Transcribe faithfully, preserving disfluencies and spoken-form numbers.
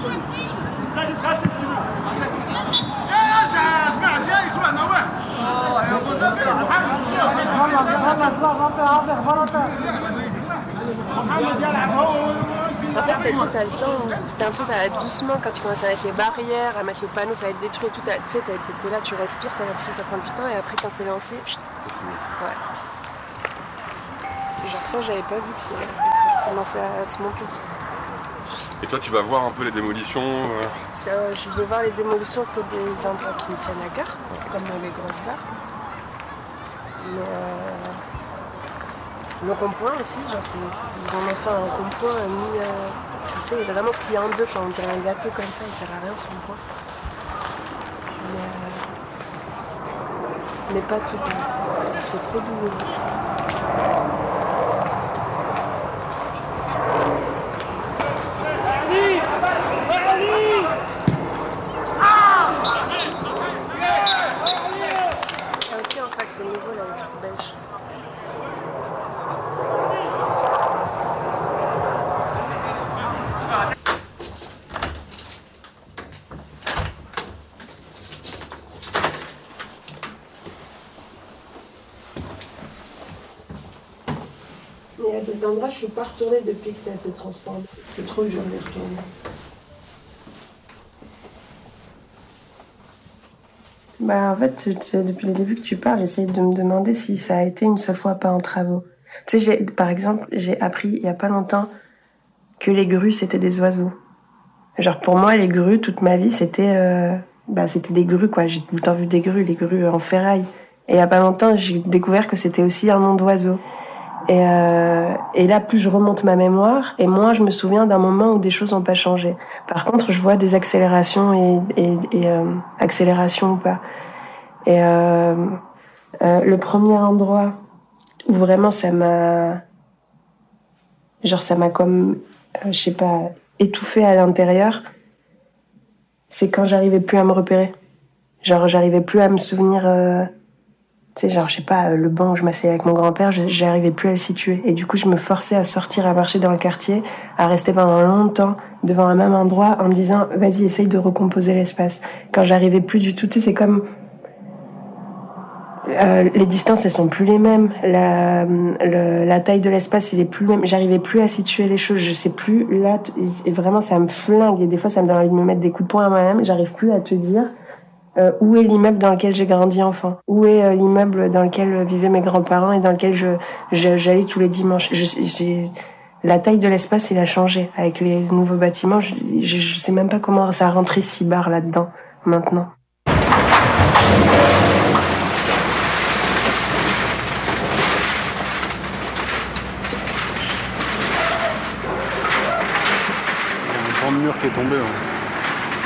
En fait, t'as, t'as le temps, c'était un peu, ça va être doucement quand tu commences à mettre les barrières, à mettre le panneau, ça va être détruit et tout. Tu sais, t'es, t'es là, tu respires, t'as l'impression que ça prend du temps et après, quand c'est lancé, chut, ouais. Genre ça, j'avais pas vu que ça, ça commençait à se monter. Et toi, tu vas voir un peu les démolitions euh... ça, Je vais voir les démolitions que des endroits qui me tiennent à cœur, comme les grosses barres. Mais euh, le rond-point aussi, genre c'est, ils en ont fait un rond-point mis... Euh, tu sais, vraiment s'il y a un deux, quand on dirait un gâteau comme ça, il sert à rien ce rond-point. Mais, euh, mais pas tout. C'est, c'est trop douloureux. Ça aussi en face, c'est nouveau là, les trucs belges. Il y a des endroits, je ne suis pas retournée depuis que ça s'est transformé. C'est trop dur de retourner. Bah en fait, depuis le début que tu parles, j'essaye de me demander si ça a été une seule fois pas en travaux. Tu sais, j'ai, par exemple, j'ai appris il y a pas longtemps que les grues, c'était des oiseaux. Genre pour moi, les grues, toute ma vie, c'était, euh, bah, c'était des grues, quoi. J'ai tout le temps vu des grues, les grues en ferraille. Et il y a pas longtemps, j'ai découvert que c'était aussi un nom d'oiseau. Et, euh, et là, plus je remonte ma mémoire, et moins je me souviens d'un moment où des choses n'ont pas changé. Par contre, je vois des accélérations et, et, et euh, accélérations ou pas. Et euh, euh, le premier endroit où vraiment ça m'a, genre ça m'a comme, euh, je sais pas, étouffée à l'intérieur, c'est quand j'arrivais plus à me repérer. Genre, j'arrivais plus à me souvenir. Euh, Tu sais, genre, je sais pas, le banc où je m'asseyais avec mon grand-père, j'arrivais plus à le situer. Et du coup, je me forçais à sortir, à marcher dans le quartier, à rester pendant longtemps devant un même endroit en me disant, vas-y, essaye de recomposer l'espace. Quand j'arrivais plus du tout, tu sais, c'est comme... Euh, les distances, elles sont plus les mêmes. La, le, la taille de l'espace, il est plus le même. J'arrivais plus à situer les choses. Je sais plus, là, et vraiment, ça me flingue. Et des fois, ça me donne envie de me mettre des coups de poing à moi-même. J'arrive plus à te dire... Euh, où est l'immeuble dans lequel j'ai grandi enfant? Où est euh, l'immeuble dans lequel vivaient mes grands-parents et dans lequel je, je j'allais tous les dimanches? je, j'ai, La taille de l'espace, il a changé. Avec les nouveaux bâtiments, je, je, je sais même pas comment ça a rentré six bars là-dedans, maintenant. On a un grand mur qui est tombé. Hein.